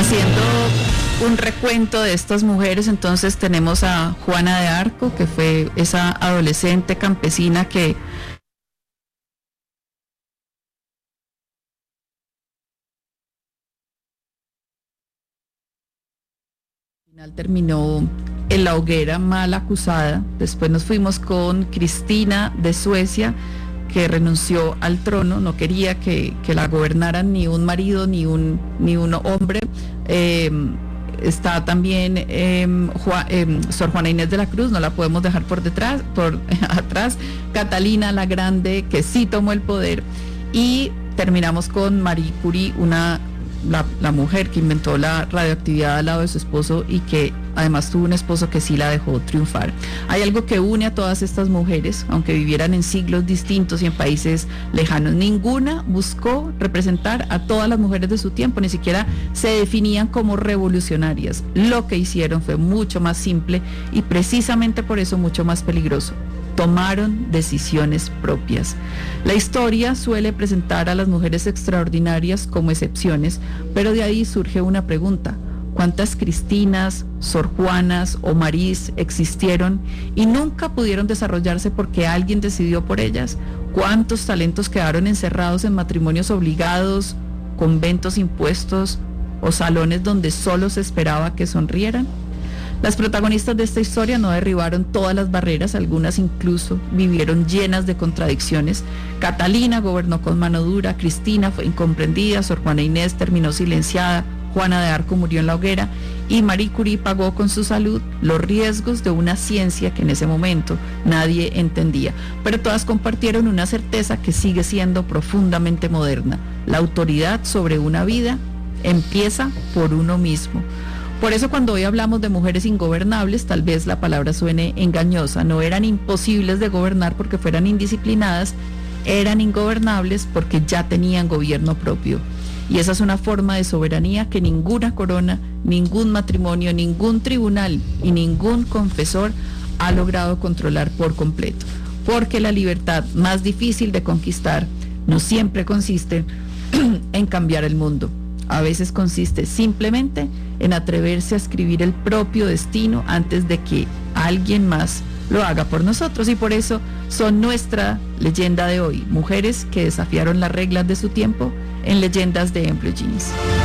Haciendo un recuento de estas mujeres, entonces tenemos a Juana de Arco, que fue esa adolescente campesina que al final terminó en la hoguera mal acusada. Después nos fuimos con Cristina de Suecia, que renunció al trono, no quería que la gobernaran ni un marido ni un hombre. Está también Sor Juana Inés de la Cruz, no la podemos dejar por atrás. Catalina la Grande, que sí tomó el poder. Y terminamos con Marie Curie, la mujer que inventó la radioactividad al lado de su esposo y que además tuvo un esposo que sí la dejó triunfar. Hay algo que une a todas estas mujeres, aunque vivieran en siglos distintos y en países lejanos. Ninguna buscó representar a todas las mujeres de su tiempo, ni siquiera se definían como revolucionarias. Lo que hicieron fue mucho más simple y precisamente por eso mucho más peligroso. Tomaron decisiones propias. La historia suele presentar a las mujeres extraordinarias como excepciones, pero de ahí surge una pregunta: ¿cuántas Cristinas, Sor Juanas o Marís existieron y nunca pudieron desarrollarse porque alguien decidió por ellas? ¿Cuántos talentos quedaron encerrados en matrimonios obligados, conventos impuestos o salones donde solo se esperaba que sonrieran? Las protagonistas de esta historia no derribaron todas las barreras, algunas incluso vivieron llenas de contradicciones. Catalina gobernó con mano dura, Cristina fue incomprendida, Sor Juana Inés terminó silenciada, Juana de Arco murió en la hoguera y Marie Curie pagó con su salud los riesgos de una ciencia que en ese momento nadie entendía. Pero todas compartieron una certeza que sigue siendo profundamente moderna: la autoridad sobre una vida empieza por uno mismo. Por eso cuando hoy hablamos de mujeres ingobernables, tal vez la palabra suene engañosa. No eran imposibles de gobernar porque fueran indisciplinadas, eran ingobernables porque ya tenían gobierno propio. Y esa es una forma de soberanía que ninguna corona, ningún matrimonio, ningún tribunal y ningún confesor ha logrado controlar por completo. Porque la libertad más difícil de conquistar no siempre consiste en cambiar el mundo. A veces consiste simplemente en atreverse a escribir el propio destino antes de que alguien más lo haga por nosotros. Y por eso son nuestra leyenda de hoy, mujeres que desafiaron las reglas de su tiempo en Leyendas de En Blue Jeans.